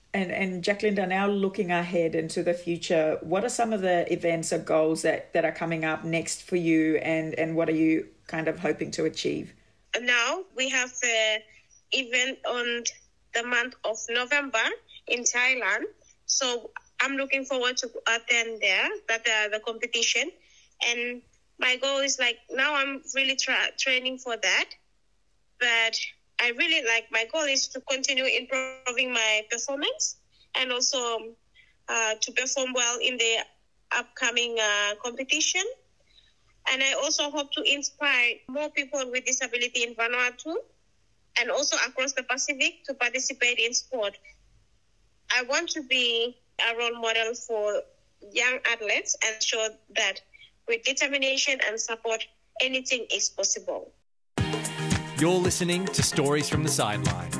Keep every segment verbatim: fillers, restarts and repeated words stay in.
And and Jacqueline, now looking ahead into the future, what are some of the events or goals that, that are coming up next for you, and, and what are you kind of hoping to achieve? Now we have an event on the month of November in Thailand. So I'm looking forward to attend there, that uh, the competition. And my goal is like, now I'm really tra- training for that. But I really like, my goal is to continue improving my performance and also uh, to perform well in the upcoming uh, competition. And I also hope to inspire more people with disability in Vanuatu and also across the Pacific to participate in sport. I want to be a role model for young athletes and show that with determination and support, anything is possible. You're listening to Stories from the Sideline.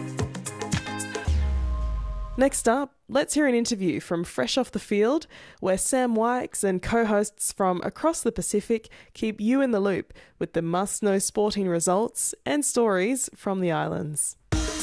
Next up, let's hear an interview from Fresh Off the Field, where Sam Wykes and co-hosts from across the Pacific keep you in the loop with the must-know sporting results and stories from the islands.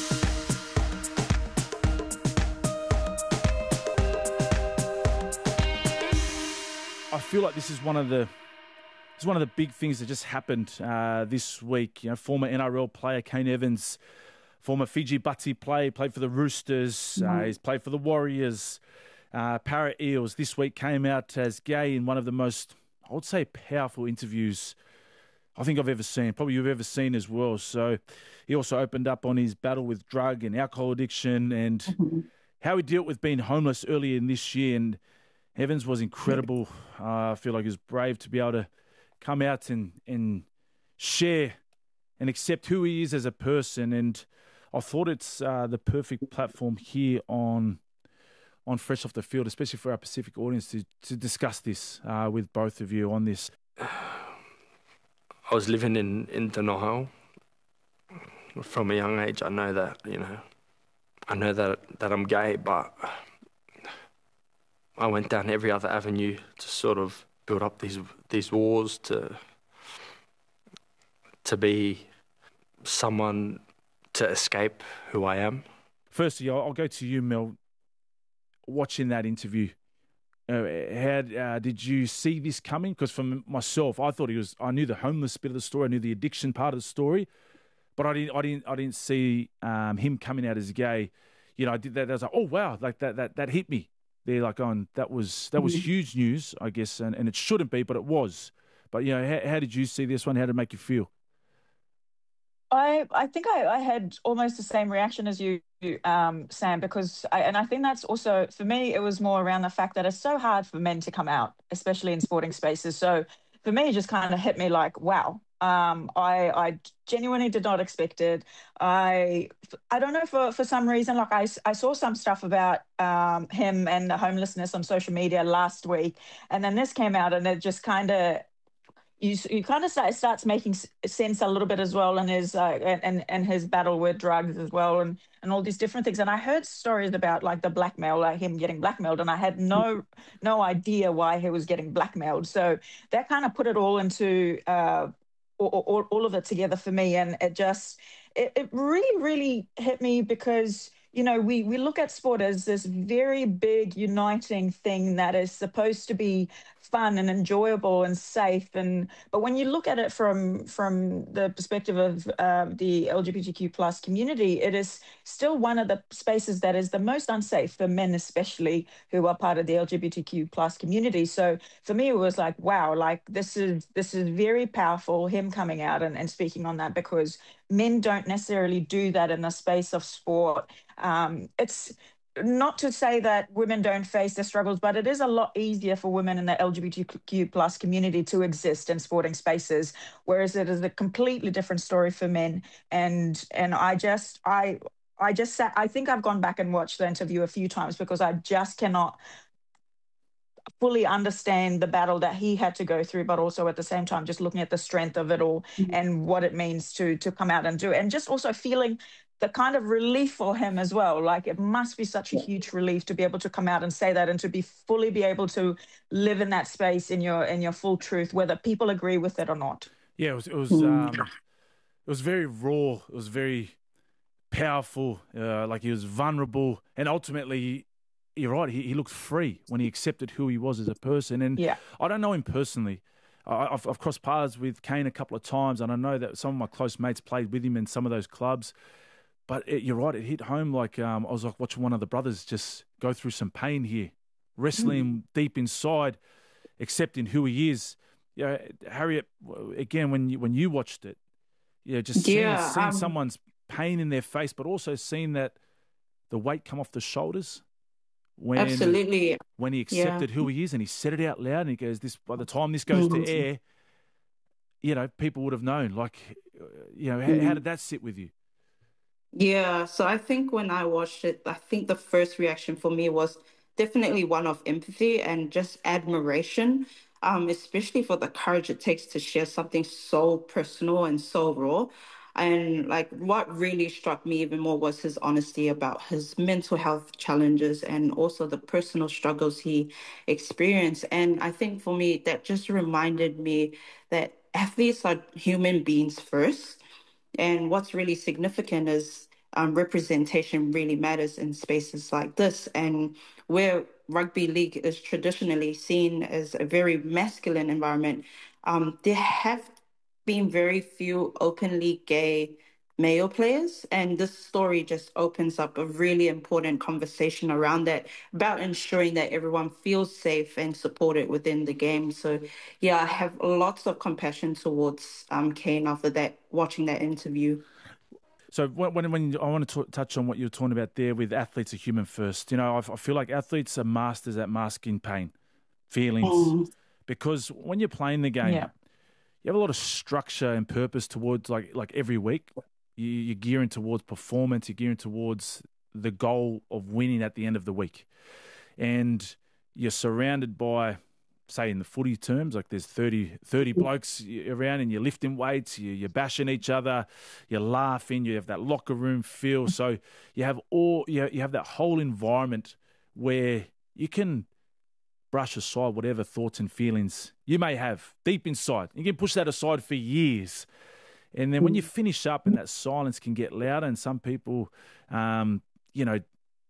I feel like this is one of the it's one of the big things that just happened uh, this week. You know, former N R L player Kane Evans, former Fiji Butty player, played for the Roosters. Mm-hmm. Uh, he's played for the Warriors, uh, Para Eels. This week came out as gay in one of the most, I would say, powerful interviews I think I've ever seen, probably you've ever seen as well. So he also opened up on his battle with drug and alcohol addiction and mm-hmm. how he dealt with being homeless earlier in this year. And Evans was incredible. Uh, I feel like he was brave to be able to come out and, and share and accept who he is as a person. And I thought it's uh, the perfect platform here on on Fresh Off the Field, especially for our Pacific audience, to, to discuss this uh, with both of you on this. I was living in, in denial. From a young age, I know that, you know, I know that, that I'm gay, but I went down every other avenue to sort of build up these these walls to to be someone to escape who I am. Firstly, I'll, I'll go to you, Mel. Watching that interview, uh, how uh, did you see this coming? Because for myself, I thought he was. I knew the homeless bit of the story, I knew the addiction part of the story, but I didn't. I didn't. I didn't see um, him coming out as gay. You know, I did that. I was like, oh wow, like that. That that hit me. They're like, going, that was that was mm-hmm. huge news, I guess, and, and it shouldn't be, but it was. But you know, how, how did you see this one? How did it make you feel? I I think I, I had almost the same reaction as you, um, Sam, because I, and I think that's also, for me, it was more around the fact that it's so hard for men to come out, especially in sporting spaces. So for me, it just kind of hit me like, wow. Um, I I genuinely did not expect it. I I don't know, for, for some reason, like I, I saw some stuff about um, him and the homelessness on social media last week, and then this came out, and it just kind of you you kind of start starts making sense a little bit as well, and his uh, and and his battle with drugs as well, and and all these different things. And I heard stories about like the blackmail, like him getting blackmailed, and I had no no idea why he was getting blackmailed. So that kind of put it all into. Uh, All, all, all of it together for me, and it just it, it really really hit me because, you know, we we look at sport as this very big uniting thing that is supposed to be fun and enjoyable and safe, and but when you look at it from from the perspective of uh, the L G B T Q plus community, it is still one of the spaces that is the most unsafe for men, especially who are part of the L G B T Q plus community. So for me, it was like, wow, like this is this is very powerful, him coming out and, and speaking on that, because men don't necessarily do that in the space of sport. Um, it's not to say that women don't face their struggles, but it is a lot easier for women in the L G B T Q plus community to exist in sporting spaces, whereas it is a completely different story for men. And and I just I I just sat, I think I've gone back and watched the interview a few times because I just cannot fully understand the battle that he had to go through, but also at the same time just looking at the strength of it all mm-hmm. and what it means to to come out and do it, and just also feeling the kind of relief for him as well. Like it must be such a huge relief to be able to come out and say that, and to be fully be able to live in that space in your in your full truth, whether people agree with it or not. Yeah, it was it was um, it was very raw. It was very powerful, uh, like he was vulnerable, and ultimately, you're right, he, he looked free when he accepted who he was as a person. And Yeah. I don't know him personally. I, I've, I've crossed paths with Kane a couple of times, and I know that some of my close mates played with him in some of those clubs. But it, you're right, it hit home like um, I was like watching one of the brothers just go through some pain here, wrestling mm. deep inside, accepting who he is. Yeah, you know, Harriet, again, when you, when you watched it, yeah, just seeing, yeah, seeing um, someone's pain in their face, but also seeing that the weight come off the shoulders when absolutely when he accepted yeah. who he is, and he said it out loud, and he goes, "This by the time this goes mm-hmm. to air, you know, people would have known." Like, you know, mm-hmm. how, how did that sit with you? Yeah, so I think when I watched it, I think the first reaction for me was definitely one of empathy and just admiration, um, especially for the courage it takes to share something so personal and so raw. And like what really struck me even more was his honesty about his mental health challenges and also the personal struggles he experienced. And I think for me, that just reminded me that athletes are human beings first. And what's really significant is um, representation really matters in spaces like this. And where rugby league is traditionally seen as a very masculine environment, um, there have been very few openly gay male players. And this story just opens up a really important conversation around that, about ensuring that everyone feels safe and supported within the game. So, yeah, I have lots of compassion towards um, Kane after that, watching that interview. So when when I want to t- touch on what you were talking about there with athletes are human first. You know, I, I feel like athletes are masters at masking pain, feelings, mm. because when you're playing the game, yeah. you have a lot of structure and purpose towards like like every week. You, you're gearing towards performance. You're gearing towards the goal of winning at the end of the week, and you're surrounded by, say in the footy terms, like there's thirty, thirty blokes around and you're lifting weights, you, you're bashing each other, you're laughing, you have that locker room feel. So you have all you, you have that whole environment where you can brush aside whatever thoughts and feelings you may have deep inside. You can push that aside for years. And then when you finish up and that silence can get louder, and some people, um, you know,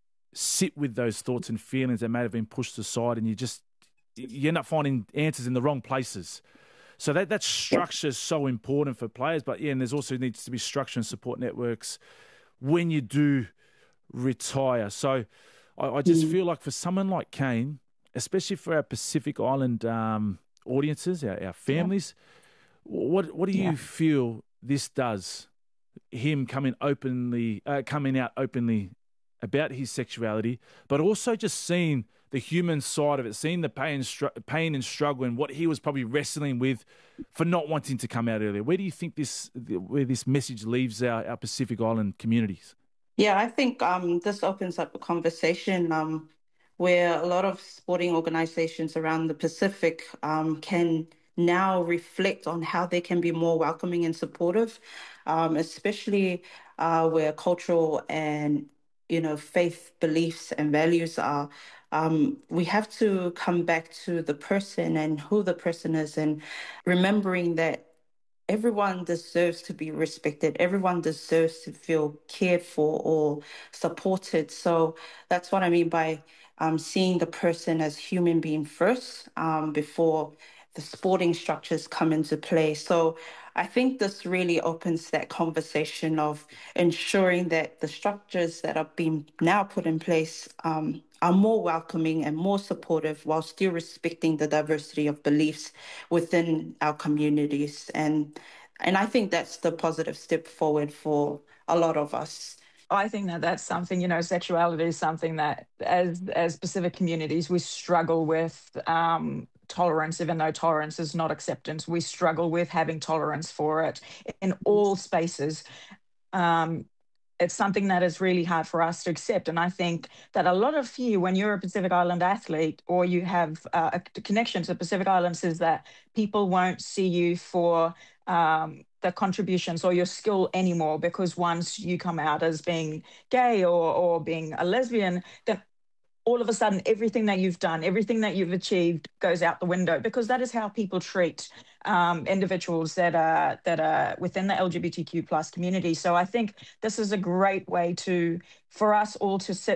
sit with those thoughts and feelings that may have been pushed aside, and you just, you end up finding answers in the wrong places. So that, that structure is so important for players. But, yeah, and there's also needs to be structure and support networks when you do retire. So I, I just mm. feel like for someone like Kane, especially for our Pacific Island um, audiences, our, our families, yeah. what what do you yeah. feel this does, him coming openly, uh, coming out openly about his sexuality, but also just seeing the human side of it, seeing the pain, str- pain and struggle, and what he was probably wrestling with for not wanting to come out earlier. Where do you think this, where this message leaves our, our Pacific Island communities? Yeah, I think um, this opens up a conversation um, where a lot of sporting organizations around the Pacific um, can now reflect on how they can be more welcoming and supportive, um, especially uh, where cultural and you know, faith beliefs and values are. Um, we have to come back to the person and who the person is, and remembering that everyone deserves to be respected. Everyone deserves to feel cared for or supported. So that's what I mean by um, seeing the person as human being first um, before the sporting structures come into play. So I think this really opens that conversation of ensuring that the structures that are being now put in place um, are more welcoming and more supportive while still respecting the diversity of beliefs within our communities. And and I think that's the positive step forward for a lot of us. I think that that's something, you know, sexuality is something that as as Pacific communities, we struggle with um, tolerance, even though tolerance is not acceptance. We struggle with having tolerance for it in all spaces. Um, it's something that is really hard for us to accept. And I think that a lot of you, when you're a Pacific Island athlete or you have uh, a connection to Pacific Islands, is that people won't see you for um, the contributions or your skill anymore, because once you come out as being gay or, or being a lesbian, then all of a sudden everything that you've done, everything that you've achieved goes out the window, because that is how people treat um, individuals that are that are within the L G B T Q plus community. So I think this is a great way to for us all to sit